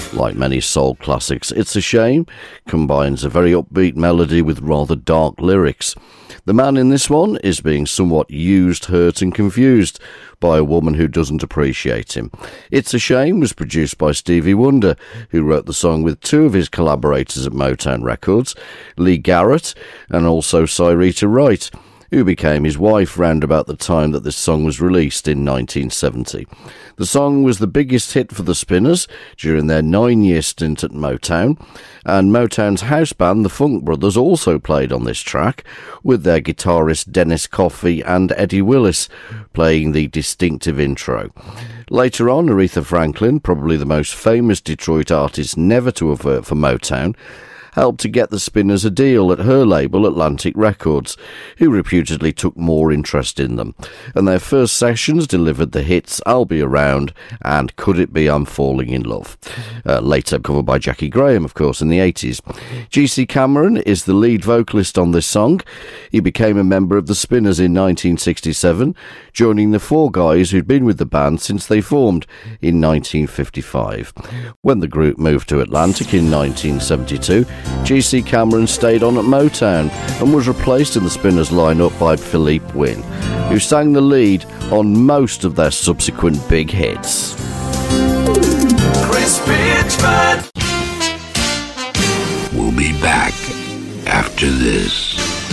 Like many soul classics, It's a Shame combines a very upbeat melody with rather dark lyrics. The man in this one is being somewhat used, hurt and confused by a woman who doesn't appreciate him. It's a Shame was produced by Stevie Wonder, who wrote the song with two of his collaborators at Motown Records, Lee Garrett and also Syreeta Wright, who became his wife round about the time that this song was released in 1970. The song was the biggest hit for the Spinners during their 9-year stint at Motown, and Motown's house band, the Funk Brothers, also played on this track, with their guitarist Dennis Coffey and Eddie Willis playing the distinctive intro. Later on, Aretha Franklin, probably the most famous Detroit artist never to have worked for Motown, helped to get the Spinners a deal at her label Atlantic Records, who reputedly took more interest in them, and their first sessions delivered the hits I'll Be Around and Could It Be I'm Falling in Love, later covered by Jackie Graham, of course, in the 80s. G.C. Cameron is the lead vocalist on this song. He became a member of the Spinners in 1967, joining the four guys who'd been with the band since they formed in 1955. When the group moved to Atlantic in 1972, G.C. Cameron stayed on at Motown and was replaced in the Spinners lineup by Philippe Wynne, who sang the lead on most of their subsequent big hits. Chris Pitchford. We'll be back after this.